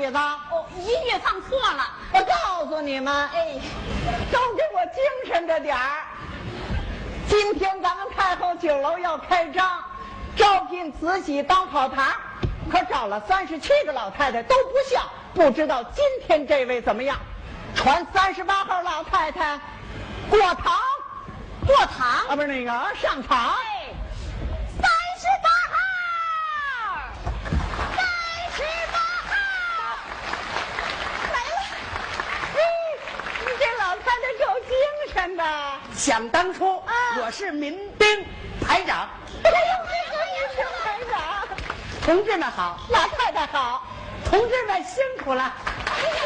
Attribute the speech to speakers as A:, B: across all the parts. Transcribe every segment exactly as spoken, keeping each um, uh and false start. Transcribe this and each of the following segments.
A: 子？
B: 哦，音乐放错了。
A: 我告诉你们，
B: 哎，
A: 都给我精神着点儿。今天咱们太后酒楼要开张，招聘慈禧当跑堂，可找了三十七个老太太都不像，不知道今天这位怎么样？传三十八号老太太过堂，
B: 过堂
A: 啊，不是那个上场。
B: 哎，三十八号，三十八号来了。
A: 哎，你这老太太够精神的。
C: 想当初，
A: 啊
C: 我是民兵排长。
A: 哎呦，这个民兵排长，
C: 同志们好，
A: 老太太好。
C: 同志们辛苦了。
A: 哎呀，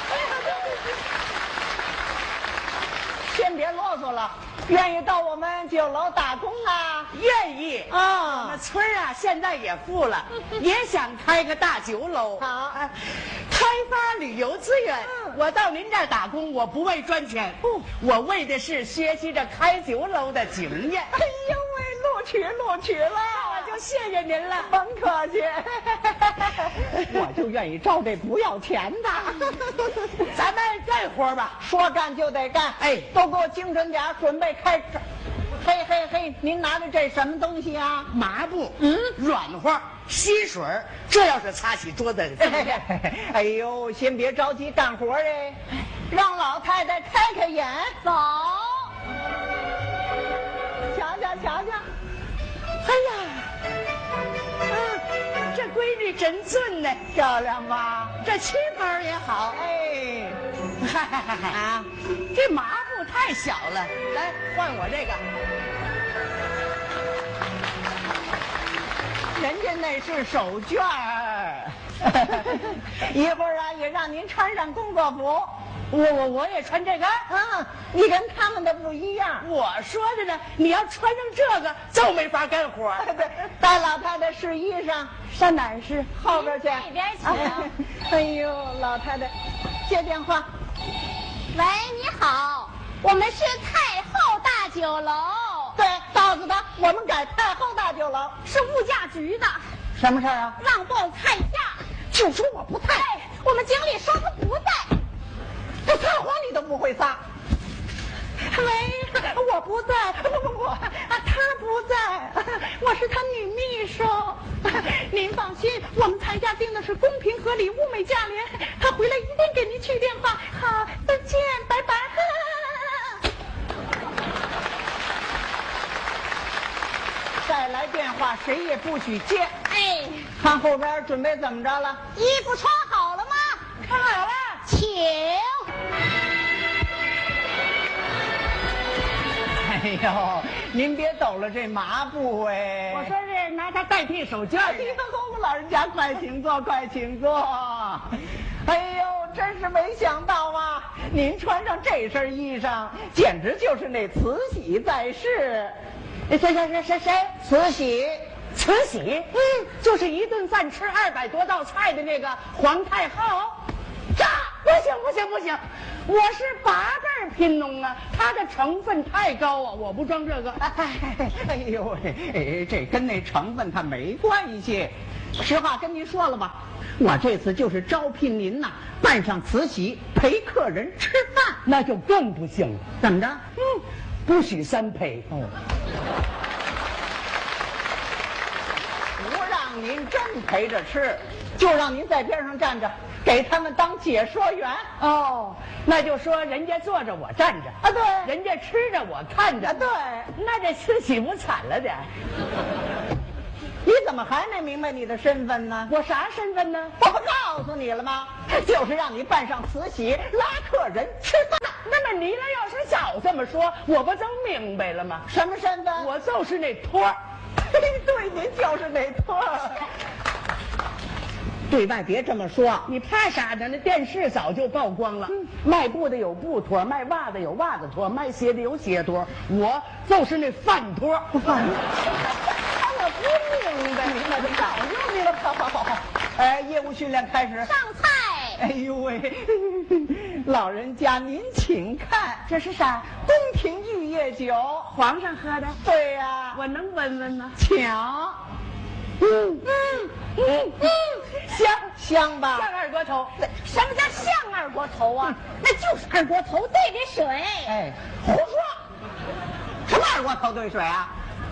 A: 先别啰嗦了，愿意到我们酒楼打工啊？
C: 愿意
A: 啊
C: 那村儿啊，现在也富了，也想开个大酒楼。
A: 好
C: 啊开发旅游资源。
A: 嗯
C: 我到您这儿打工，我不为赚钱，
A: 不
C: 我为的是学习着开酒楼的经验。
A: 哎呦喂，录取录取了，
C: 我就谢谢您了。
A: 甭客气，我就愿意招这不要钱的。
C: 咱们干活吧。
A: 说干就得干，
C: 哎
A: 都给我精神点儿，准备开张。嘿嘿嘿，您拿着这什么东西啊？
C: 麻布，
A: 嗯
C: 软和，吸水儿，这要是擦起桌子，
A: 哎呦，先别着急干活哎，让老太太开开眼，
B: 走，
A: 瞧瞧瞧瞧。
C: 哎呀，啊，这闺女真俊呢，
A: 漂亮吧？
C: 这旗袍也好。
A: 哎，
C: 嗨嗨嗨嗨
A: 啊，
C: 这麻布太小了，来换我这个。
A: 人家那是手绢儿，一会儿啊也让您穿上工作服。
C: 我我我也穿这个。
A: 嗯，你跟他们的不一样。
C: 我说着呢，你要穿上这个就没法干活。
A: 对，带老太太试衣裳，上哪儿试？后边去。
B: 那边请。
A: 哎呦，老太太，接电话。
B: 喂，你好，我们是太后大酒楼，
A: 对，告诉他我们改太后大酒楼。
B: 是物价局的，
A: 什么事儿啊？
B: 让报菜价。
A: 就说我不在，
B: 哎，我们经理说他不在。
A: 这撒谎你都不会撒。喂，我不在，不不不，啊，他不在，我是他女秘书。您放心，我们菜价定的是公平合理、物美价廉，他回来一定给您去电话。好，再见，拜拜。再来电话，谁也不许接。
B: 哎，
A: 看后边准备怎么着了？
B: 衣服穿好了吗？
A: 看好了。
B: 请。
A: 哎呦，您别抖了这麻布哎！
C: 我说是拿它代替手绢。
A: 哎呦，老人家快请坐，快请坐。哎呦，真是没想到啊！您穿上这身衣裳，简直就是那慈禧在世。
C: 谁谁谁谁谁？
A: 慈禧，
C: 慈禧，嗯，就是一顿饭吃二百多道菜的那个皇太后。这不行不行不行，我是八辈贫农啊，它的成分太高啊，我不装这个。
A: 哎哎呦喂，哎，这跟那成分它没关系。实话跟您说了吧，我这次就是招聘您呐，扮上慈禧陪客人吃饭，
C: 那就更不行了。
A: 怎么着？
C: 嗯，不许三陪。
A: 哦，不让您真陪着吃，就让您在边上站着，给他们当解说员。
C: 哦，那就说人家坐着我站着
A: 啊，对，
C: 人家吃着我看着。
A: 啊，对，
C: 那这慈禧不惨了点？
A: 你怎么还没明白你的身份呢？
C: 我啥身份呢？
A: 我不告诉你了吗？就是让你扮上慈禧拉客人吃饭。
C: 那么你呢？要是早这么说，我不就明白了吗？
A: 什么身份？
C: 我就是那托儿。
A: 对，您就是那托儿。对外别这么说，
C: 你怕啥呢？那电视早就曝光了，嗯、卖布的有布托，卖袜子有袜子托，卖鞋的有鞋托，我就是那饭托。
A: 饭托。我不明白，明白就早就明白了。好好好好，哎，业务训练开始。
B: 上菜。
A: 哎呦喂，老人家您请看，
C: 这是啥？
A: 宫廷御宴酒，
C: 皇上喝的。
A: 对呀、啊，
C: 我能闻闻吗？
A: 请。
C: 嗯嗯嗯嗯，香
A: 香吧？
C: 像二锅头。
B: 什么叫像二锅头啊？那就是二锅头兑的水。
A: 哎，胡说！什么二锅头兑水啊？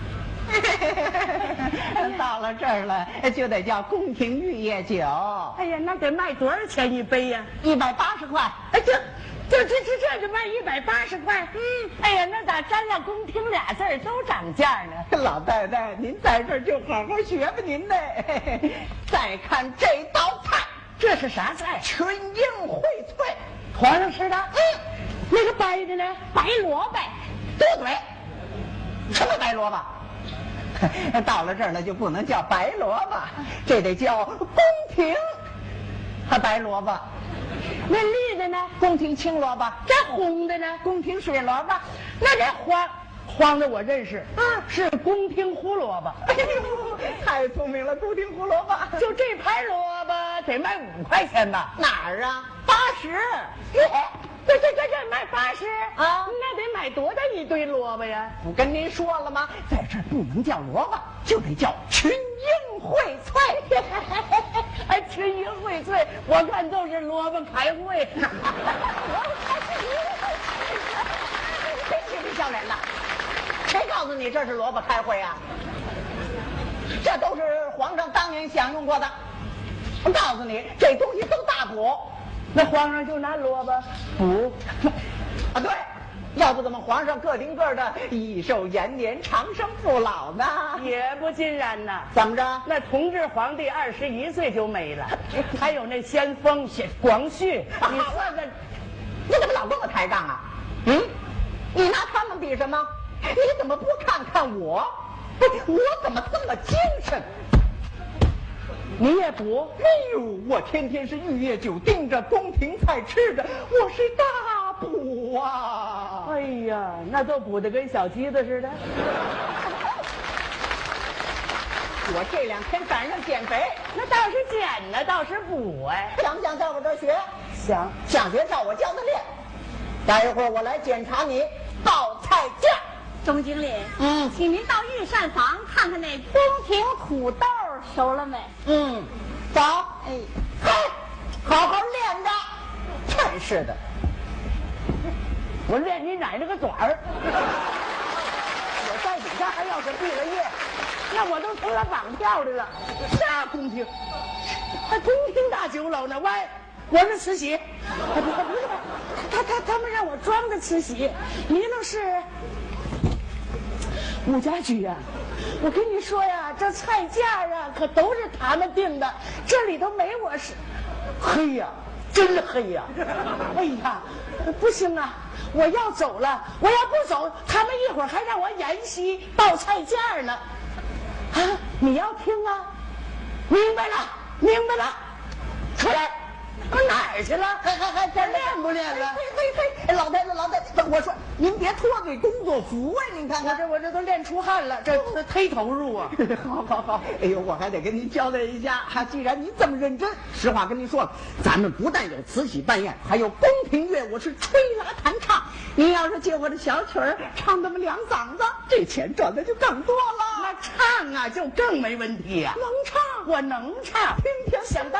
A: 到了这儿了，就得叫宫廷玉液酒。
C: 哎呀，那得卖多少钱一杯呀？
A: 一百八十块。
C: 哎，这这这这这就卖一百八十块。嗯，哎呀，那咋沾上宫廷俩字儿都涨价呢？
A: 老太太，您在这儿就好好学吧您呢。再看这道菜，
C: 这是啥菜？
A: 群英荟萃。
C: 皇上吃的？
A: 嗯，
C: 那个白的呢？
B: 白萝卜。
A: 多嘴。什么白萝卜？到了这儿了就不能叫白萝卜，这得叫宫廷和白萝卜。
C: 那绿的呢？
A: 宫廷青萝卜。
C: 这红的呢？
A: 宫廷水萝卜。
C: 那这黄黄的我认识，嗯，是宫廷胡萝卜。
A: 哎呦，太聪明了，宫廷胡萝卜。
C: 就这盘萝卜得卖五块钱吧？
A: 哪儿啊？八十。
C: 这这这这卖八十
A: 啊？
C: 那得买多大一堆萝卜呀？
A: 我跟您说了吗？在这儿不能叫萝卜，就得叫群英荟萃。
C: 哎，群英荟萃，我看都是萝卜开会。
A: 真是不笑脸的！谁告诉你这是萝卜开会啊？这都是皇上当年享用过的。我告诉你，这东西都大补。
C: 那皇上就拿萝卜补
A: 啊？对，要不怎么皇上个顶个的益寿延年、长生不老呢？
C: 也不尽然呐。
A: 怎么着？
C: 那同治皇帝二十一岁就没了，还有那先锋广旭，你说这，
A: 你怎么老跟我抬杠啊？嗯，你拿他们比什么？你怎么不看看我？我怎么这么精神？
C: 你也补？
A: 哎呦，我天天是玉液酒盯着，宫廷菜吃的，我是大补啊！
C: 哎呀，那都补的跟小鸡子似的。
A: 我这两天赶上减肥，
C: 那倒是减呢，倒是补哎。
A: 想不想在我这儿学？
C: 想。
A: 想学，照我教的练。待一会儿我来检查你报菜价。
B: 总经理，
A: 嗯，
B: 请您到御膳房看看那宫廷土豆熟了没？
A: 嗯，走。哎，嘿，好好练着。真是的，
C: 我练你奶奶个短儿！我在底下还要是毕了业，那我都成了绑票的了。啥宫廷？还宫廷大酒楼呢？喂，我是慈禧。不不不是，他他他们让我装的慈禧，你那是武家驹呀。我跟你说呀，这菜价啊可都是他们定的，这里头没我是。黑呀，真黑呀！哎呀，不行啊！我要走了，我要不走，他们一会儿还让我演戏报菜价呢。啊，你要听啊？明白了，明白了，出来。我哪儿去了？
A: 还还还
C: 这练不练了？
A: 嘿嘿嘿，老太太，老太太，我说您别脱这工作服啊！您看看，
C: 我这我这都练出汗了，这这忒投入啊！
A: 好好好，哎呦，我还得跟您交代一下哈，既然您这么认真，实话跟您说了，咱们不但有慈禧扮演，还有宫廷乐，我是吹拉弹唱。您要是借我的小曲儿唱那么两嗓子，这钱赚的就更多了。
C: 那唱啊，就更没问题呀、
A: 能唱，
C: 我能唱，
A: 天天
C: 想当。